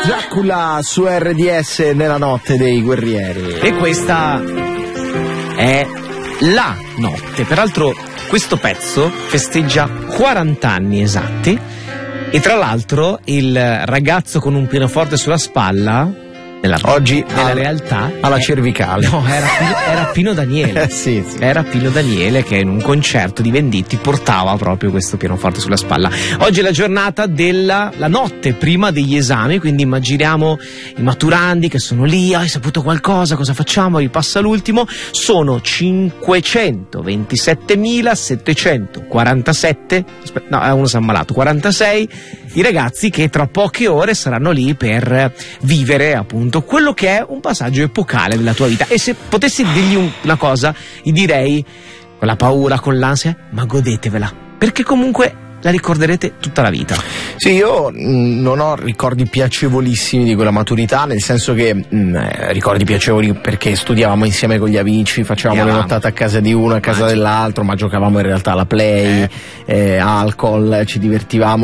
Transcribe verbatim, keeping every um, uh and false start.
Dracula su R D S nella notte dei guerrieri. E questa è la notte. Peraltro questo pezzo festeggia quaranta anni esatti e tra l'altro il ragazzo con un pianoforte sulla spalla nella, oggi nella al, realtà alla è, cervicale. No, era, era Pino Daniele. eh, sì, sì. Era Pino Daniele che in un concerto di Venditti portava proprio questo pianoforte sulla spalla. Oggi è la giornata della la notte prima degli esami, quindi immaginiamo i maturandi che sono lì, hai saputo qualcosa, cosa facciamo? Ripassa l'ultimo. Sono cinquecentoventisettemilasettecentoquarantasette, no, uno si è ammalato, quarantasei i ragazzi che tra poche ore saranno lì per vivere appunto quello che è un passaggio epocale della tua vita. E se potessi dirgli un, una cosa, gli direi, con la paura, con l'ansia, ma godetevela, perché comunque la ricorderete tutta la vita. Sì, io mh, non ho ricordi piacevolissimi di quella maturità, nel senso che mh, ricordi piacevoli perché studiavamo insieme con gli amici, facevamo Andiamo. le nottate a casa di uno, a casa Immagino. dell'altro, ma giocavamo in realtà alla play, Eh. eh, alcol, ci divertivamo.